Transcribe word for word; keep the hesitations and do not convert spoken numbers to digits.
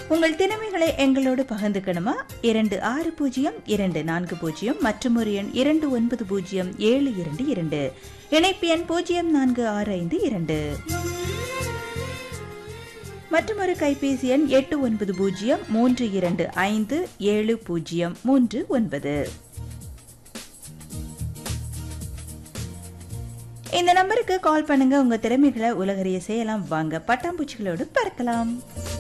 உங்கள் திறமைகளை எங்களோடு பகிர்ந்துக்கணுமா? இரண்டு ஆறு பூஜ்ஜியம் இரண்டு நான்கு பூஜ்ஜியம் மற்றும் ஒரு எண் இரண்டு ஒன்பது பூஜ்ஜியம் ஏழு இரண்டு இரண்டு, இணைப்பு எண் பூஜ்ஜியம் நான்கு ஆறு ஐந்து இரண்டு மற்றும் ஒரு கைபேசி எண் எட்டு ஒன்பது பூஜ்ஜியம் மூன்று இரண்டு ஐந்து ஏழு பூஜ்ஜியம் மூன்று ஒன்பது. இந்த நம்பருக்கு கால் பண்ணுங்க. உங்க திறமைகளை உலகறிய செய்யலாம். வாங்க பட்டாம்பூச்சிகளோடு பறக்கலாம்.